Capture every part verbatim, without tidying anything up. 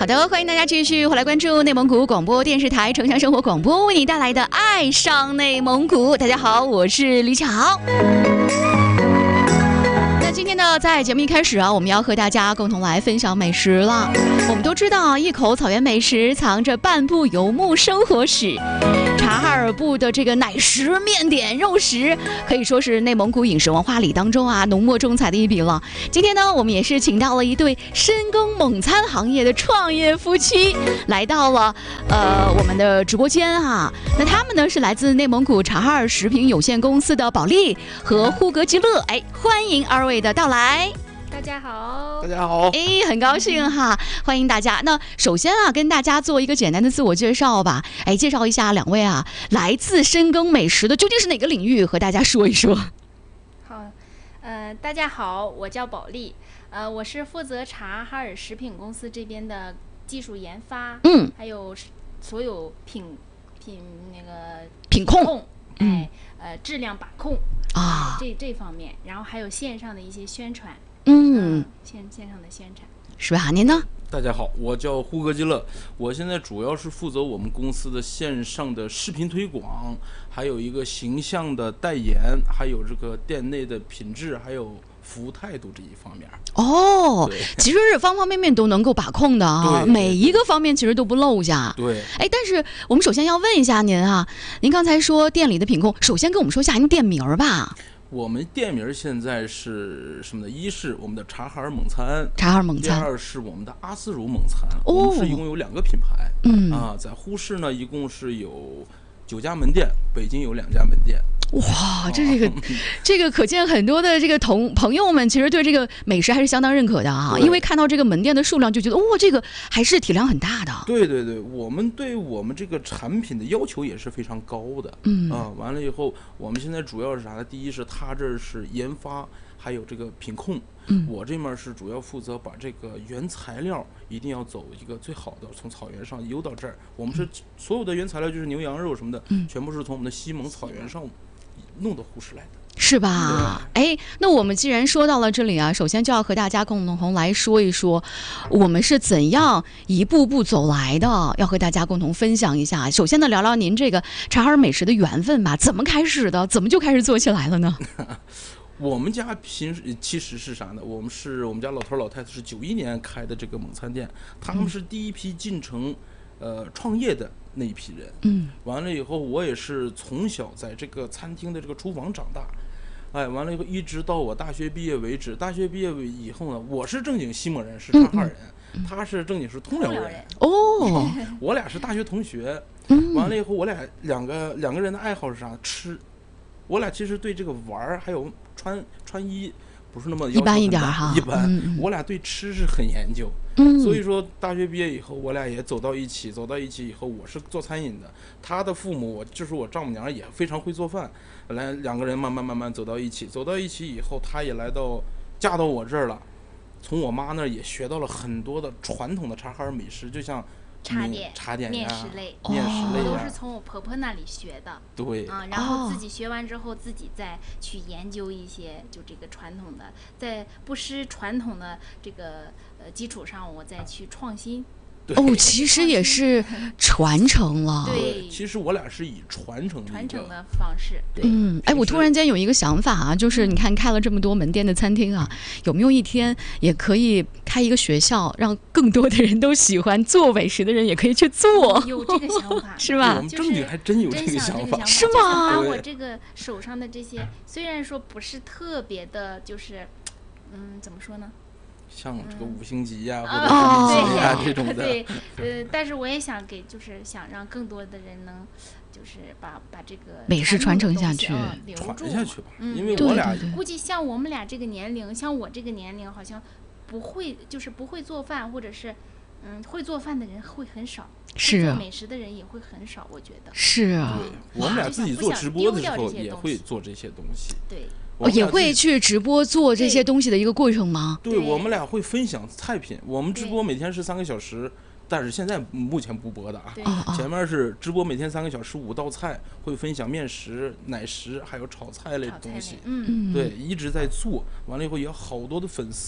好的，欢迎大家继续回来关注内蒙古广播电视台城乡生活广播为你带来的《爱上内蒙古》。大家好，我是李巧。那今天呢，在节目一开始啊，我们要和大家共同来分享美食了。我们都知道，一口草原美食藏着半部游牧生活史。察哈尔部的这个奶食、面点、肉食，可以说是内蒙古饮食文化里当中啊浓墨重彩的一笔了。今天呢，我们也是请到了一对深耕蒙餐行业的创业夫妻，来到了呃我们的直播间啊。那他们呢是来自内蒙古察哈尔食品有限公司的保利和呼格吉乐，哎，欢迎二位的到来。 大家好， 大家好， 哎，很高兴哈，欢迎大家。那首先啊，跟大家做一个简单的自我介绍吧。哎，介绍一下两位啊，来自深耕美食的究竟是哪个领域？和大家说一说。 好，呃，大家好，我叫保利，呃，我是负责察哈尔食品公司这边的技术研发， 嗯， 还有所有品品那个品控， 哎，呃，质量把控啊， 这这方面，然后还有线上的一些宣传。 嗯， 线线上的宣传是吧？您呢？ 大家好，我叫呼格吉乐，我现在主要是负责我们公司的线上的视频推广，还有一个形象的代言，还有这个店内的品质，还有服务态度这一方面。 哦，其实是方方面面都能够把控的啊，每一个方面其实都不漏下。 对， 哎，但是我们首先要问一下您啊，您刚才说店里的品控，首先跟我们说一下您店名吧。 我们店名现在是什么呢？一是我们的察哈尔蒙餐， 察哈尔蒙餐； 第二是我们的阿斯茹蒙餐。哦，我们是一共有两个品牌。 嗯啊，在呼市呢，一共是有九家门店，北京有两家门店。 哇，这这个，这个可见很多的这个同朋友们其实对这个美食还是相当认可的啊，因为看到这个门店的数量就觉得，哇、哦，这个还是体量很大的。 对对对，我们对我们这个产品的要求也是非常高的。 嗯啊，完了以后，我们现在主要是啥呢？第一是它这是研发，还有这个品控。 嗯， 我这面是主要负责把这个原材料一定要走一个最好的，从草原上邮到这儿。我们是所有的原材料，就是牛羊肉什么的， 嗯、 全部是从我们的西蒙草原上弄到呼市来的， 是吧？哎，那我们既然说到了这里啊，首先就要和大家共同来说一说，我们是怎样一步步走来的，要和大家共同分享一下。首先呢，聊聊您这个察哈尔美食的缘分吧，怎么开始的？怎么就开始做起来了呢？ 我们家平时其实是啥呢？我们是我们家老头老太太是九一年开的这个蒙餐店，他们是第一批进城呃创业的那一批人。 嗯， 完了以后，我也是从小在这个餐厅的这个厨房长大，哎，完了以后一直到我大学毕业为止。大学毕业以后呢，我是正经西蒙人，是察哈尔人，嗯、他是正经是通辽人。 哦， 我俩是大学同学。完了以后，我俩两个两个人的爱好是啥？吃。我俩其实对这个玩儿还有穿穿衣不是那么要求一般一点哈， 一般、 嗯。 我俩对吃是很研究， 嗯， 所以说大学毕业以后，我俩也走到一起，走到一起以后，我是做餐饮的，他的父母就是我丈母娘也非常会做饭，来两个人慢慢慢慢走到一起，走到一起以后，他也来到嫁到我这儿了，从我妈那儿也学到了很多的传统的察哈尔美食，就像。 茶点、 茶点面食类、 面食类我都是从我婆婆那里学的。 对啊，然后自己学完之后，自己再去研究一些，就这个传统的，在不失传统的这个呃基础上，我再去创新。 哦，其实也是传承了。 对， 其实我俩是以传承的传承的方式。 对， 嗯，哎，我突然间有一个想法啊，就是你看开了这么多门店的餐厅啊，有没有一天也可以开一个学校，让更多的人都喜欢做美食的人也可以去做？ 有这个想法， 是吧？ 我们正经还真有这个想法， 是吗？ 把我这个手上的这些，虽然说不是特别的，就是嗯，怎么说呢？ 像这个五星级呀、啊， 嗯、 或者是米其林呀这种的， 对，呃，但是我也想给，就是想让更多的人能，就是把把这个美食传承下去， 嗯、留住传下去吧。 嗯、 因为我俩估计像我们俩这个年龄，像我这个年龄，好像不会，就是不会做饭，或者是嗯，会做饭的人会很少， 是啊， 做美食的人也会很少，我觉得是啊。 对，我们俩自己做直播的时候也会做这些东西， 对。 哦，也会去直播做这些东西的一个过程吗？ 对，我们俩会分享菜品。我们直播每天是三个小时，但是现在目前不播的啊。前面是直播每天三个小时，五道菜，会分享面食、奶食，还有炒菜类的东西。 嗯， 对，一直在做。完了以后也有好多的粉丝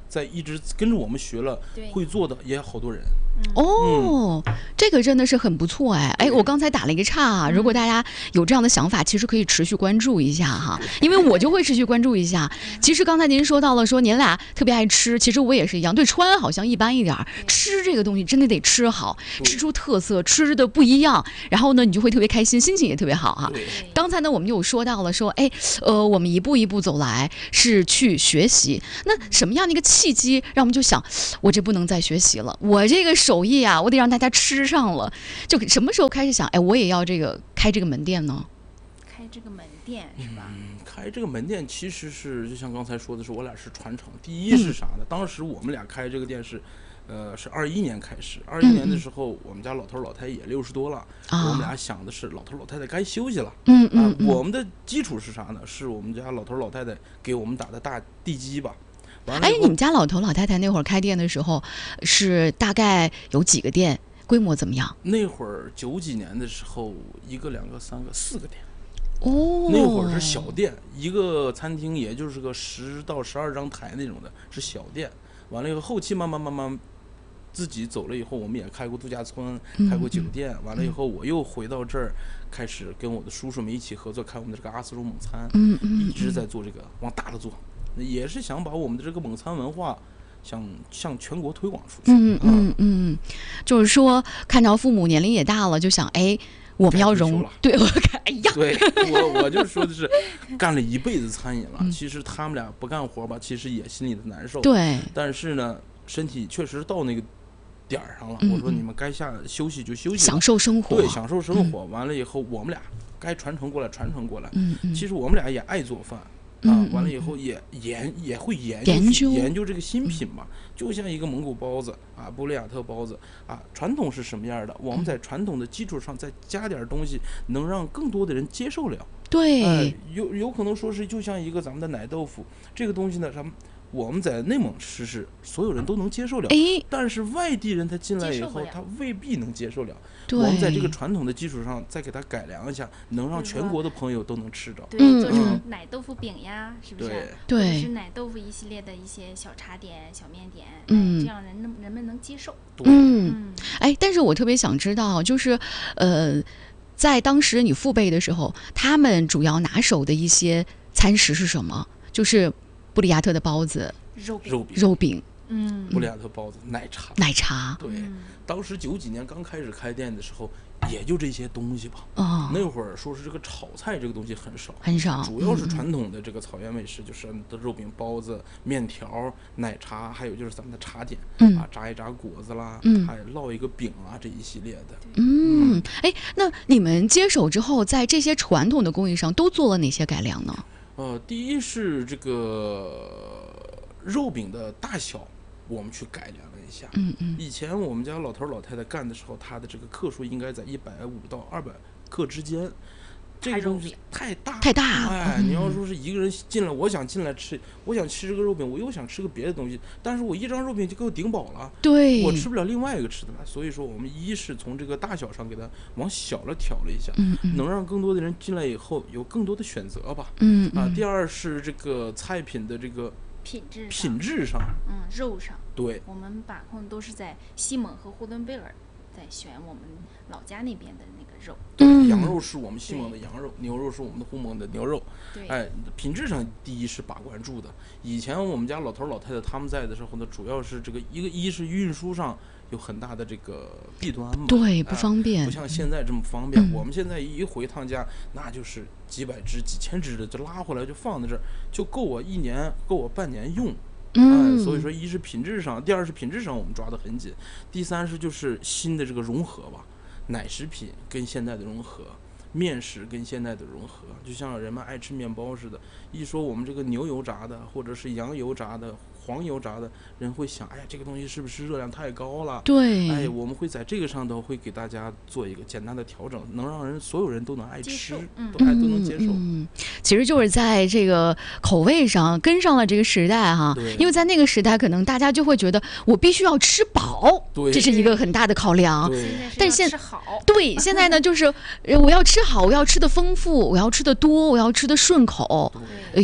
在一直跟着我们学了对会做的也有好多人。 哦，这个真的是很不错哎哎，我刚才打了一个岔啊，如果大家有这样的想法，其实可以持续关注一下哈，因为我就会持续关注一下。其实刚才您说到了说您俩特别爱吃，其实我也是一样，对穿好像一般一点，吃这个东西真的得吃好，吃出特色，吃的不一样，然后呢你就会特别开心，心情也特别好哈。刚才呢我们有说到了说，哎，呃，我们一步一步走来是去学习，那什么样的一个契机让我们就想，我这不能再学习了，我这个手艺啊，我得让大家吃上了。就什么时候开始想，哎，我也要这个开这个门店呢？ 开这个门店是吧？ 嗯，开这个门店其实是就像刚才说的是，我俩是传承。第一是啥呢？嗯、当时我们俩开这个店是，呃，是二一年开始。二一年的时候，嗯、我们家老头老太太也六十多了，啊、我们俩想的是老头老太太该休息了。 嗯嗯、 呃，我们的基础是啥呢？是我们家老头老太太给我们打的大地基吧。 哎，你们家老头老太太那会儿开店的时候，是大概有几个店？规模怎么样？ 那会儿九几年的时候，一个、两个、三个、四个店。 哦， 那会儿是小店，一个餐厅也就是个十到十二张台那种的，是小店。完了以后，后期慢慢慢慢自己走了以后，我们也开过度假村， 嗯、 开过酒店。完了以后，我又回到这儿，开始跟我的叔叔们一起合作，开我们的这个阿斯鲁蒙餐， 嗯嗯， 一直在做这个，往大了做。也是想把我们的这个蒙餐文化想向全国推广出去。 嗯嗯嗯，就是说看着父母年龄也大了，就想哎，我们要融，对，我看，哎呀， 对我我就说的是，干了一辈子餐饮了，嗯、其实他们俩不干活吧，其实也心里的难受。 对， 但是呢，身体确实到那个点儿上了。 嗯、 我说你们该下休息就休息， 享受生活。 对，享受生活。嗯、完了以后，我们俩该传承过来，传承过来。 嗯嗯， 其实我们俩也爱做饭。啊，完了以后也研也会研究研究研究这个新品嘛，就像一个蒙古包子啊，布里亚特包子啊，传统是什么样的？我们在传统的基础上再加点东西，能让更多的人接受了。 对， 呃、有有可能说是就像一个咱们的奶豆腐这个东西呢，咱们我们在内蒙吃是所有人都能接受了， 哎， 但是外地人他进来以后，他未必能接受了。 对， 我们在这个传统的基础上再给它改良一下，能让全国的朋友都能吃着。 对，做成奶豆腐饼呀，是不是？ 对， 或者是奶豆腐一系列的一些小茶点、小面点， 嗯， 这样人能人们能接受。 嗯，哎，但是我特别想知道，就是呃，在当时你父辈的时候，他们主要拿手的一些餐食是什么？就是布里亚特的包子、 肉饼、 肉饼、 肉饼。 嗯， 布里亚特包子、奶茶、 奶茶， 对，嗯、当时九几年刚开始开店的时候，也就这些东西吧。 哦， 那会儿说是这个炒菜这个东西很少， 很少， 主要是传统的这个草原美食，就是的肉饼、包子、面条、奶茶，还有就是咱们的茶点， 嗯、 啊，炸一炸果子啦， 嗯， 还烙一个饼啊，这一系列的。 嗯，哎、嗯，那你们接手之后，在这些传统的工艺上都做了哪些改良呢？ 呃，第一是这个肉饼的大小。我们去改良了一下， 嗯嗯， 以前我们家老头老太太干的时候，他的这个克数应该在一百五到二百克之间，这个东西太大太大， 哎， 嗯、 你要说是一个人进来，我想进来吃，我想吃这个肉饼，我又想吃个别的东西，但是我一张肉饼就给我顶饱了， 对， 我吃不了另外一个吃的了，所以说我们一是从这个大小上给它往小了调了一下， 嗯嗯， 能让更多的人进来以后有更多的选择吧， 嗯啊，第二是这个菜品的这个。 品质品质上， 嗯，肉上， 对， 我们把控都是在西蒙和呼伦贝尔在选我们老家那边的那个肉。 对， 嗯、 羊肉是我们西蒙的羊肉，牛肉是我们的呼蒙的牛肉。 对， 哎，品质上第一是把关住的。以前我们家老头老太太他们在的时候呢，主要是这个一个一是运输上有很大的这个弊端嘛， 对，不方便， 哎、不像现在这么方便。 嗯、 我们现在一回趟家，那就是几百只、几千只的就拉回来就放在这儿，就够我一年，够我半年用。 嗯、 哎，所以说一是品质上，第二是品质上我们抓得很紧，第三是就是新的这个融合吧，奶食品跟现代的融合，面食跟现代的融合，就像人们爱吃面包似的，一说我们这个牛油炸的或者是羊油炸的、黄油炸的，人会想，哎呀，这个东西是不是热量太高了？ 对， 哎，我们会在这个上头会给大家做一个简单的调整，能让人所有人都能爱吃， 嗯、 都爱都能接受。 嗯，其实就是在这个口味上跟上了这个时代哈，因为在那个时代，可能大家就会觉得我必须要吃饱，这是一个很大的考量。但现在好， 对，现在呢，就是我要吃好，我要吃的丰富，我要吃的多，我要吃的顺口，要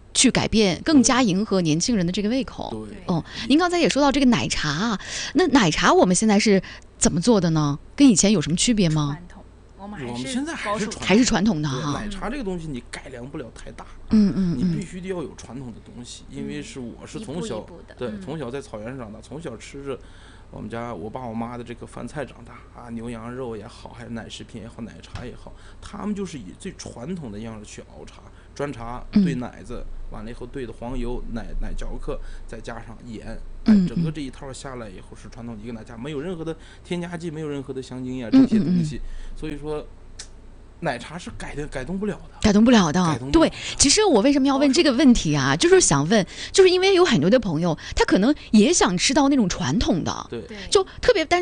去改变，更加迎合年轻人的这个胃口。 对， 哦，您刚才也说到这个奶茶啊，那奶茶我们现在是怎么做的呢？跟以前有什么区别吗？ 传统，我们我还是们现在还保守是传还是传统的对哈。 奶茶这个东西你改良不了太大， 嗯嗯你必嗯， 须得要有传统的东西，因为是我是一从小步一步的对嗯从小在草原上长大，从小吃着我们家我爸我妈的这个饭菜长大啊，牛羊肉也好，还是奶食品也好，奶茶也好，他们就是以最传统的样式去熬茶，砖茶嗯兑奶子，完了以后兑的黄油、奶奶嚼克，再加上盐，哎嗯， 整个这一套下来以后是传统的一个奶茶，没有任何的添加剂，没有任何的香精呀嗯这些东西，所以说奶茶是改的改动不了的。 改动不了的改动。不了对，其实我为什么要问这个问题啊？就是想问，就是因为有很多的朋友，他可能也想吃到那种传统的， 对。 对， 就特别担